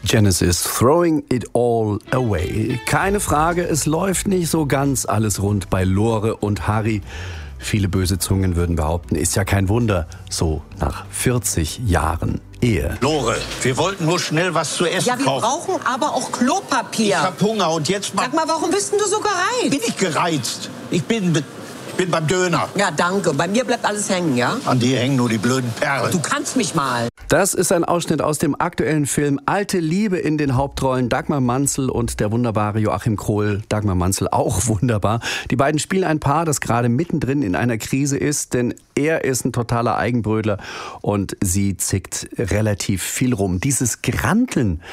Genesis, Throwing It All Away. Keine Frage, es läuft nicht so ganz alles rund bei Lore und Harry. Viele böse Zungen würden behaupten, ist ja kein Wunder, so nach 40 Jahren Ehe. Lore, wir wollten nur schnell was zu essen kaufen. Ja, wir brauchen aber auch Klopapier. Ich hab Hunger und jetzt mal... Sag mal, warum bist denn du so gereizt? Bin ich gereizt? Ich bin beim Döner. Ja, danke. Bei mir bleibt alles hängen, ja? An dir hängen nur die blöden Perlen. Du kannst mich mal. Das ist ein Ausschnitt aus dem aktuellen Film Alte Liebe in den Hauptrollen Dagmar Manzel und der wunderbare Joachim Krohl. Dagmar Manzel auch wunderbar. Die beiden spielen ein Paar, das gerade mittendrin in einer Krise ist, denn er ist ein totaler Eigenbrötler und sie zickt relativ viel rum. Dieses Granteln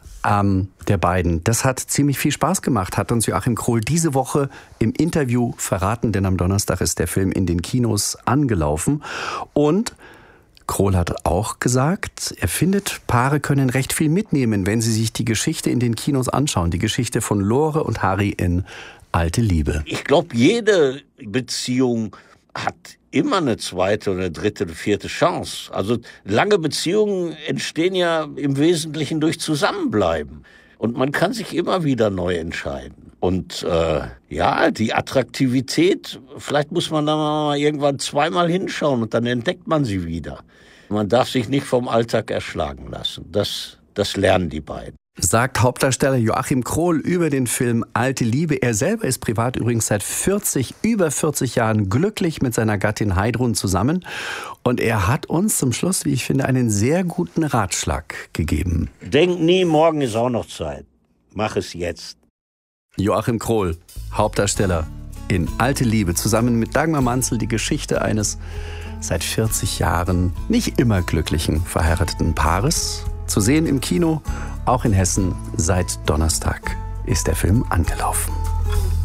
der beiden, das hat ziemlich viel Spaß gemacht, hat uns Joachim Krohl diese Woche im Interview verraten, denn am Donnerstag ist der Film in den Kinos angelaufen. Und Krohl hat auch gesagt, er findet, Paare können recht viel mitnehmen, wenn sie sich die Geschichte in den Kinos anschauen. Die Geschichte von Lore und Harry in Alte Liebe. Ich glaube, jede Beziehung hat immer eine zweite oder dritte oder vierte Chance. Also lange Beziehungen entstehen ja im Wesentlichen durch Zusammenbleiben. Und man kann sich immer wieder neu entscheiden. Und die Attraktivität, vielleicht muss man da mal irgendwann zweimal hinschauen und dann entdeckt man sie wieder. Man darf sich nicht vom Alltag erschlagen lassen. Das lernen die beiden. Sagt Hauptdarsteller Joachim Krohl über den Film Alte Liebe. Er selber ist privat übrigens seit über 40 Jahren glücklich mit seiner Gattin Heidrun zusammen. Und er hat uns zum Schluss, wie ich finde, einen sehr guten Ratschlag gegeben. Denk nie, morgen ist auch noch Zeit. Mach es jetzt. Joachim Krohl, Hauptdarsteller in Alte Liebe, zusammen mit Dagmar Manzel, die Geschichte eines seit 40 Jahren nicht immer glücklichen verheirateten Paares. Zu sehen im Kino, auch in Hessen, seit Donnerstag ist der Film angelaufen.